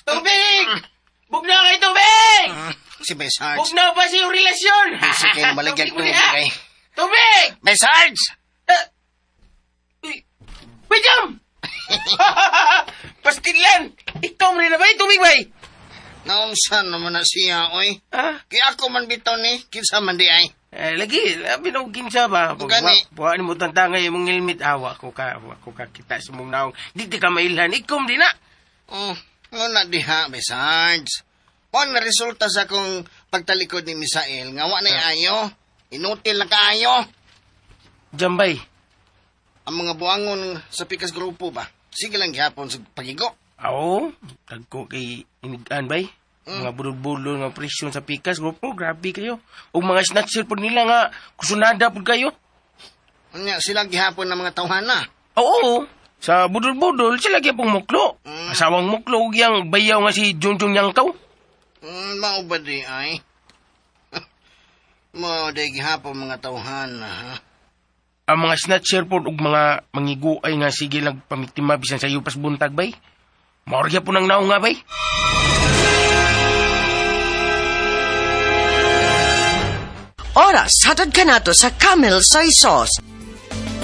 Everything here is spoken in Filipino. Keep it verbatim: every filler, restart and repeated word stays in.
Tubig! Bugna kay tubig! Si Bay Sarge. Bugna pa siyong relasyon! Busy kayo malagyan tubig kay. Tubig! Bay Sarge! Uh, Bay Jam! Pastilan! Ikaw mo rin na ba? Tubig ba? Naunsan naman na siya, oy. Ah? Kaya ako man bitaw ni, kinsa man di ay. Eh, lagi, binugin siya ba? Gani. Buhaan mo tantangay mong ngilmit. Awa ko ka, awa ko ka kita sa mong naong. Di ti ka mailhan, ikom di na. Oh, nga diha, Bay Sarge. O na resulta sa kong pagtalikod ni Misael, nga wa na Ah. ayo. Inutil na kaayo. Jambay. Ang mga buangon sa pikas grupo ba? Sige lang gihapon sa pagigo. Oo, tagko kay inigaan bay. Mm. Mga bulol-bulol nga presyon sa pikas, grupo, grabe kayo. O mga snatcher po nila nga, kusunada po kayo. Anya, sila gihapon ng mga tawhana. Oo, sa budol-budol, sila kaya pong muklo. Mm. Asawang muklo, yung bayaw nga si Junjun Yangkaw. Mm, mao ba di ay? Mao di gihapon mga tawhana, ha? Ang mga snatcher po ug mga mangiguay nga sige lang pamiktima bisan sa iyo pas buntag bay. Maorya po nang naong nga bay. Oras, hatod ka na to sa Camel Soy Sauce.